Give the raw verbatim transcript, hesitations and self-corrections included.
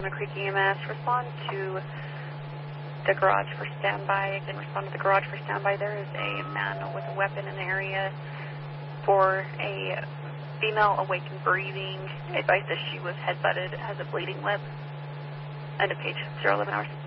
Creek E M S, respond to the garage for standby. Again, respond to the garage for standby. There is a man with a weapon in the area for a female awakened breathing. Advice that she was head-butted, has a bleeding lip. End of page, zero eleven hours.